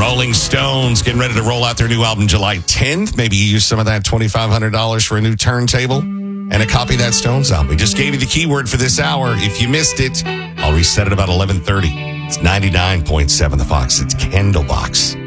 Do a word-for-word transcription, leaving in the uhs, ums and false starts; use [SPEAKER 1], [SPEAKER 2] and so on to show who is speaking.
[SPEAKER 1] Rolling Stones getting ready to roll out their new album July tenth. Maybe you use some of that twenty-five hundred dollars for a new turntable and a copy of that Stones album. We just gave you the keyword for this hour. If you missed it, I'll reset it about eleven thirty. It's ninety-nine point seven The Fox. It's Candlebox.